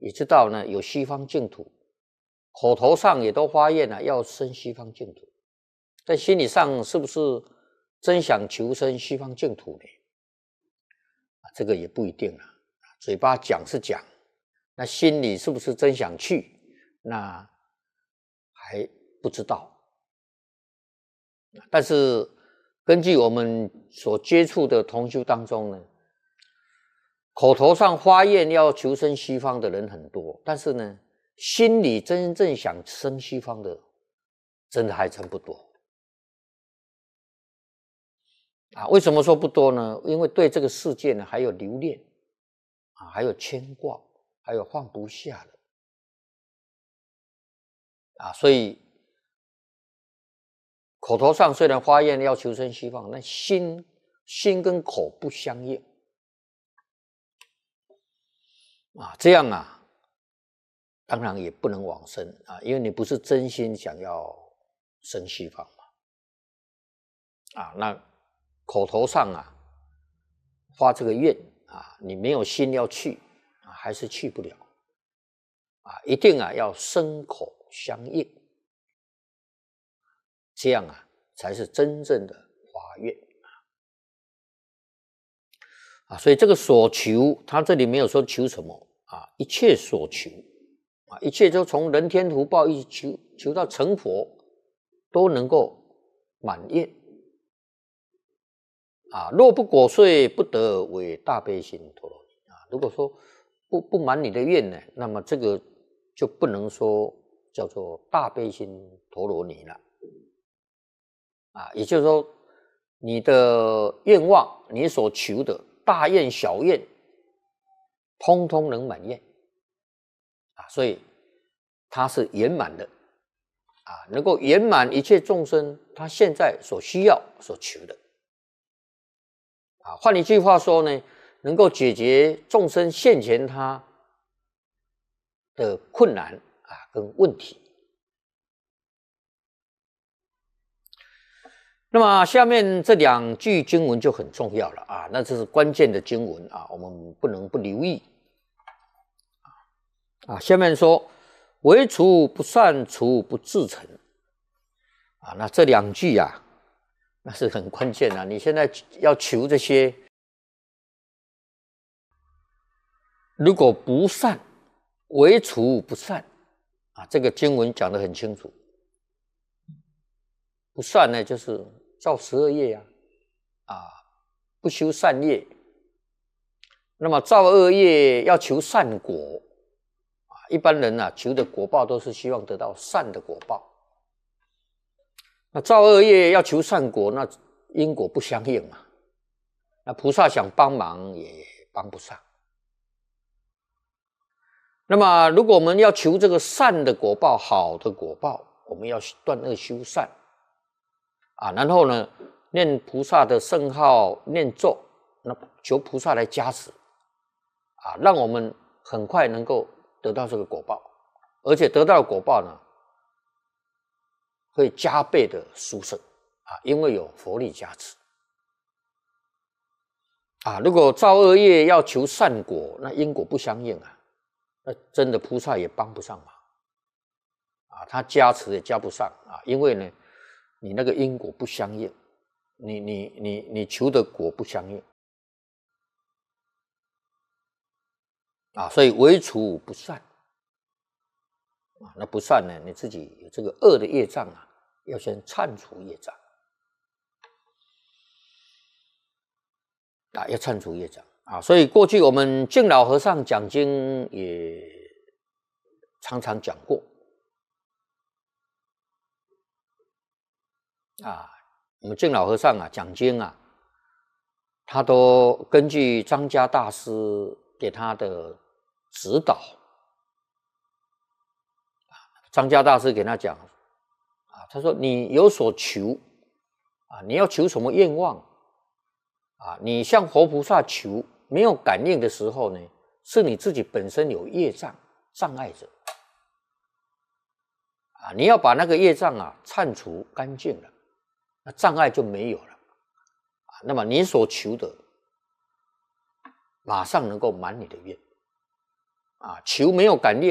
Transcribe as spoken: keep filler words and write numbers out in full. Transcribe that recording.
也知道呢有西方净土，口头上也都发愿了要生西方净土，在心理上是不是真想求生西方净土呢？这个也不一定了，嘴巴讲是讲，那心里是不是真想去，那还不知道。但是根据我们所接触的同修当中呢，口头上发愿要求生西方的人很多，但是呢，心里真正想生西方的，真的还真不多。啊，为什么说不多呢？因为对这个世界呢还有留恋，啊，还有牵挂，还有放不下的，啊，所以口头上虽然发愿要求生西方，那心心跟口不相应，啊，这样啊，当然也不能往生啊，因为你不是真心想要生西方嘛，啊，那口头上啊发这个愿啊，你没有心要去啊，还是去不了啊，一定啊要身口相应，这样啊才是真正的发愿啊。所以这个所求，他这里没有说求什么啊，一切所求啊，一切就从人天福报一直求求到成佛，都能够满愿。啊，若不果遂，不得为大悲心陀罗尼啊。如果说不不满你的愿呢，那么这个就不能说叫做大悲心陀罗尼了啊。也就是说，你的愿望，你所求的大愿小愿，通通能满愿啊。所以它是圆满的啊，能够圆满一切众生他现在所需要、所求的。啊，换一句话说呢，能够解决众生现前他的困难啊跟问题。那么下面这两句经文就很重要了啊，那这是关键的经文啊，我们不能不留意啊。下面说，唯除不善，除不至诚啊，那这两句啊。那是很关键的，你现在要求这些，如果不善，唯除不善啊，这个经文讲得很清楚。不善呢，就是造十恶业呀，啊，不修善业。那么造恶业要求善果啊，一般人啊求的果报都是希望得到善的果报。那造恶业要求善果，那因果不相应嘛，那菩萨想帮忙也帮不上。那么如果我们要求这个善的果报，好的果报，我们要断恶修善啊，然后呢念菩萨的圣号，念咒，那求菩萨来加持啊，让我们很快能够得到这个果报，而且得到的果报呢会加倍的殊胜啊，因为有佛力加持啊。如果造恶业要求善果，那因果不相应啊，那真的菩萨也帮不上忙啊，他加持也加不上啊，因为呢，你那个因果不相应，你你你你求的果不相应啊，所以唯除不善。啊，那不善呢？你自己有这个恶的业障啊，要先忏除业障啊，要忏除业障啊。所以过去我们敬老和尚讲经也常常讲过啊。我们敬老和尚啊讲经啊，他都根据张家大师给他的指导。张家大师给他讲啊，他说你有所求啊，你要求什么愿望啊？你向佛菩萨求没有感应的时候呢，是你自己本身有业障障碍着啊，你要把那个业障啊忏除干净了，那障碍就没有了啊。那么你所求的马上能够满你的愿啊，球没有感应。